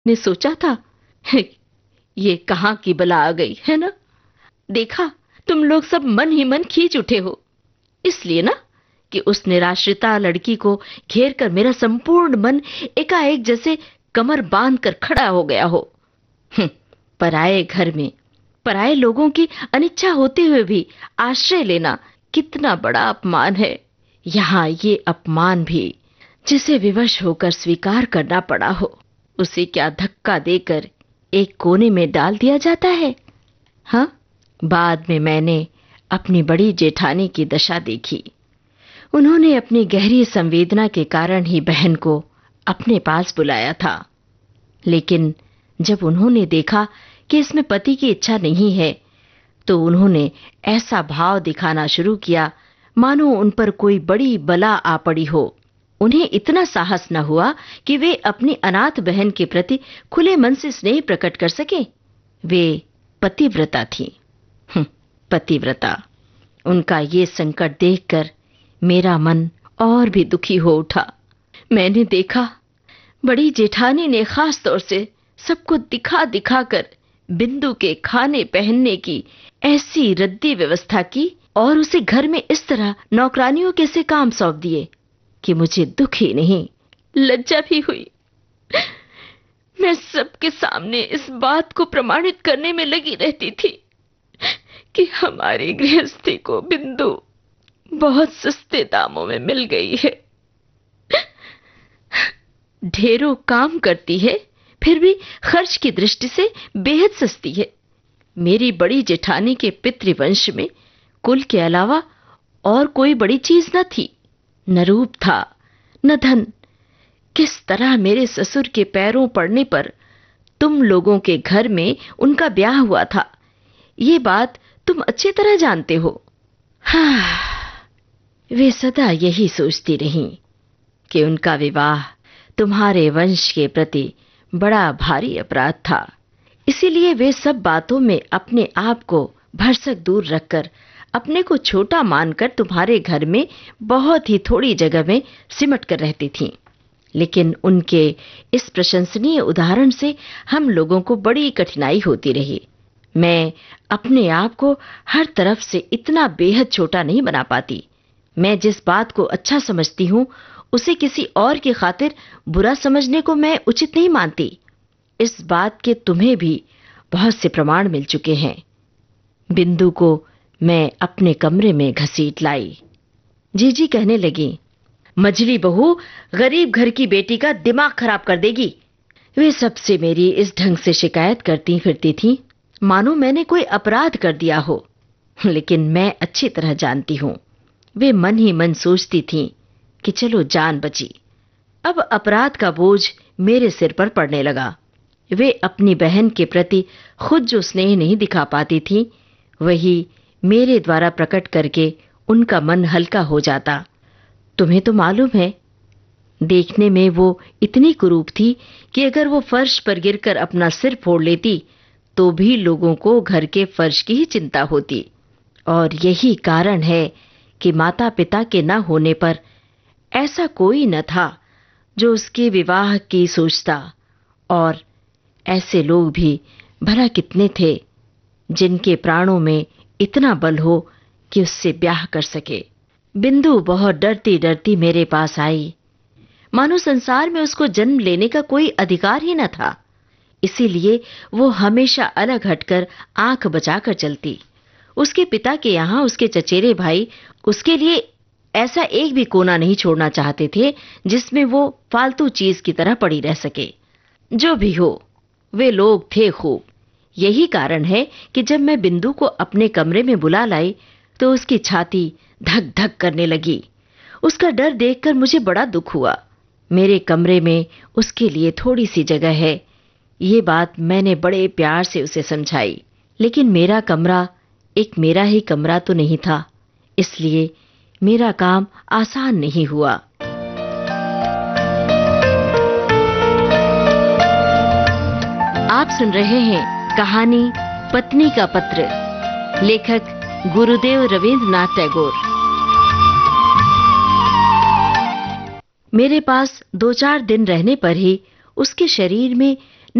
ने सोचा था ये कहाँ की बला आ गई है ना। देखा, तुम लोग सब मन ही मन खींच उठे हो, इसलिए ना कि उस निराश्रिता लड़की को घेर कर मेरा संपूर्ण मन एकाएक जैसे कमर बांध कर खड़ा हो गया हो। पराए घर में पराए लोगों की अनिच्छा होते हुए भी आश्रय लेना कितना बड़ा अपमान है। यहाँ ये अपमान भी जिसे विवश होकर स्वीकार करना पड़ा हो, उसे क्या धक्का देकर एक कोने में डाल दिया जाता है। हाँ, बाद में मैंने अपनी बड़ी जेठानी की दशा देखी। उन्होंने अपनी गहरी संवेदना के कारण ही बहन को अपने पास बुलाया था, लेकिन जब उन्होंने देखा कि इसमें पति की इच्छा नहीं है, तो उन्होंने ऐसा भाव दिखाना शुरू किया मानो उन पर कोई बड़ी बला आ पड़ी हो। उन्हें इतना साहस न हुआ कि वे अपनी अनाथ बहन के प्रति खुले मन से स्नेह प्रकट कर सके। वे पतिव्रता थीं। पतिव्रता। उनका ये संकट देखकर मेरा मन और भी दुखी हो उठा। मैंने देखा, बड़ी जेठानी ने खास तौर से सबको दिखा दिखा कर बिंदु के खाने पहनने की ऐसी रद्दी व्यवस्था की और उसे घर में इस तरह नौकरानियों के से काम सौंप दिए कि मुझे दुख ही नहीं, लज्जा भी हुई। मैं सबके सामने इस बात को प्रमाणित करने में लगी रहती थी कि हमारी गृहस्थी को बिंदु बहुत सस्ते दामों में मिल गई है। ढेरों काम करती है, फिर भी खर्च की दृष्टि से बेहद सस्ती है। मेरी बड़ी जेठानी के पितृवंश में कुल के अलावा और कोई बड़ी चीज न थी, न रूप था, न धन। किस तरह मेरे ससुर के पैरों पड़ने पर तुम लोगों के घर में उनका ब्याह हुआ था, ये बात तुम अच्छी तरह जानते हो। हाँ, वे सदा यही सोचती रहीं कि उनका विवाह तुम्हारे वंश के प्रति बड़ा भारी अपराध था, इसीलिए वे सब बातों में अपने आप को भरसक दूर रखकर अपने को छोटा मानकर तुम्हारे घर में बहुत ही थोड़ी जगह में सिमट कर रहती थीं। लेकिन उनके इस प्रशंसनीय उदाहरण से हम लोगों को बड़ी कठिनाई होती रही। मैं अपने आप को हर तरफ से इतना बेहद छोटा नहीं बना पाती। मैं जिस बात को अच्छा समझती हूँ, उसे किसी और की खातिर बुरा समझने को मैं उचित नहीं मानती। इस बात के तुम्हें भी बहुत से प्रमाण मिल चुके हैं। बिंदु को मैं अपने कमरे में घसीट लाई। जीजी कहने लगी, मझली बहू गरीब घर की बेटी का दिमाग खराब कर देगी। वे सबसे मेरी इस ढंग से शिकायत करती फिरती थीं, मानो मैंने कोई अपराध कर दिया हो। लेकिन मैं अच्छी तरह जानती हूँ, वे मन ही मन सोचती थीं कि चलो जान बची। अब अपराध का बोझ मेरे सिर पर पड़ने लगा। वे अपनी बहन के प्रति खुद जो स्नेह नहीं दिखा पाती थीं, वही मेरे द्वारा प्रकट करके उनका मन हल्का हो जाता। तुम्हें तो मालूम है, देखने में वो इतनी कुरूप थी कि अगर वो फर्श पर गिरकर अपना सिर फोड़ लेती तो भी लोगों को घर के फर्श की ही चिंता होती। और यही कारण है कि माता पिता के न होने पर ऐसा कोई न था जो उसके विवाह की सोचता। और ऐसे लोग भी भला कितने थे जिनके प्राणों में इतना बल हो कि उससे ब्याह कर सके। बिंदु बहुत डरती डरती मेरे पास आई, मानो संसार में उसको जन्म लेने का कोई अधिकार ही न था। इसीलिए वो हमेशा अलग हटकर आंख बचाकर चलती। उसके पिता के यहाँ उसके चचेरे भाई उसके लिए ऐसा एक भी कोना नहीं छोड़ना चाहते थे जिसमें वो फालतू चीज की तरह पड़ी रह सके। जो भी हो, वे लोग थे खूब। यही कारण है कि जब मैं बिंदु को अपने कमरे में बुला लाई तो उसकी छाती धक धक करने लगी। उसका डर देखकर मुझे बड़ा दुख हुआ। मेरे कमरे में उसके लिए थोड़ी सी जगह है, ये बात मैंने बड़े प्यार से उसे समझाई। लेकिन मेरा कमरा एक मेरा ही कमरा तो नहीं था, इसलिए मेरा काम आसान नहीं हुआ। आप सुन रहे हैं कहानी पत्नी का पत्र, लेखक गुरुदेव रवींद्रनाथ टैगोर। मेरे पास 2-4 दिन रहने पर ही उसके शरीर में